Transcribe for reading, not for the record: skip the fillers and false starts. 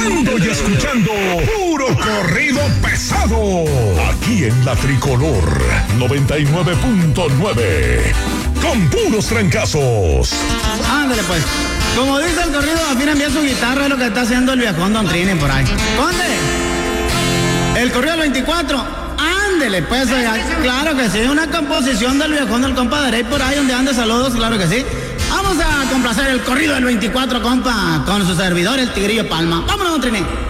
viendo y escuchando puro corrido pesado. Aquí en la Tricolor 99.9. Con puros trancazos. Ándale pues. Como dice el corrido, afina bien su guitarra, es lo que está haciendo el viejón Don Trini por ahí. ¿Dónde? El corrido del 24. Ándele pues, oiga, claro que sí. Una composición del viejón del compa Derey por ahí donde ande, saludos, claro que sí. Vamos a complacer el corrido del 24, compa, con su servidor, el Tigrillo Palma. Vámonos, Don Trini.